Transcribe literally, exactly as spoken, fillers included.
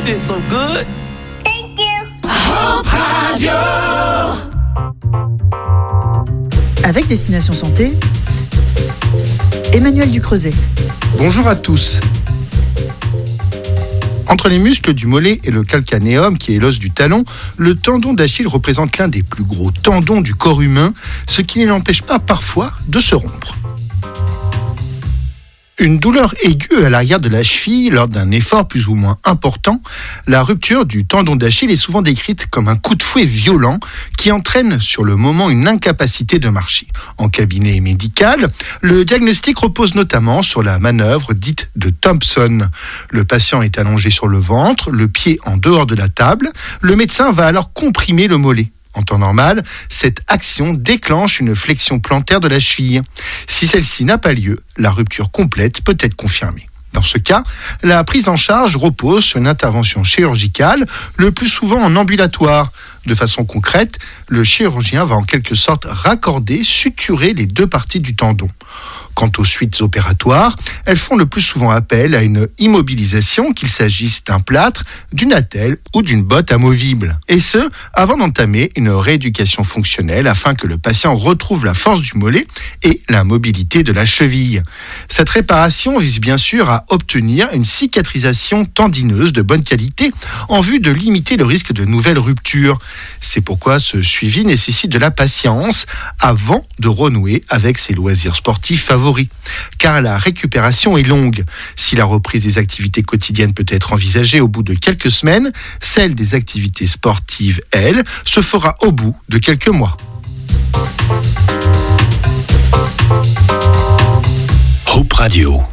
did so good. Thank you. Hope Radio. Avec Destination Santé, Emmanuel Ducreuset. Bonjour à tous. Entre les muscles du mollet et le calcanéum, qui est l'os du talon, le tendon d'Achille représente l'un des plus gros tendons du corps humain, ce qui ne l'empêche pas parfois de se rompre. Une douleur aiguë à l'arrière de la cheville lors d'un effort plus ou moins important, la rupture du tendon d'Achille est souvent décrite comme un coup de fouet violent qui entraîne sur le moment une incapacité de marcher. En cabinet médical, le diagnostic repose notamment sur la manœuvre dite de Thompson. Le patient est allongé sur le ventre, le pied en dehors de la table. Le médecin va alors comprimer le mollet. En temps normal, cette action déclenche une flexion plantaire de la cheville. Si celle-ci n'a pas lieu, la rupture complète peut être confirmée. Dans ce cas, la prise en charge repose sur une intervention chirurgicale, le plus souvent en ambulatoire. De façon concrète, le chirurgien va en quelque sorte raccorder, suturer les deux parties du tendon. Quant aux suites opératoires, elles font le plus souvent appel à une immobilisation, qu'il s'agisse d'un plâtre, d'une attelle ou d'une botte amovible. Et ce, avant d'entamer une rééducation fonctionnelle afin que le patient retrouve la force du mollet et la mobilité de la cheville. Cette réparation vise bien sûr à obtenir une cicatrisation tendineuse de bonne qualité en vue de limiter le risque de nouvelles ruptures. C'est pourquoi ce suivi nécessite de la patience avant de renouer avec ses loisirs sportifs favoris. Car la récupération est longue. Si la reprise des activités quotidiennes peut être envisagée au bout de quelques semaines, celle des activités sportives, elle, se fera au bout de quelques mois. Hope Radio.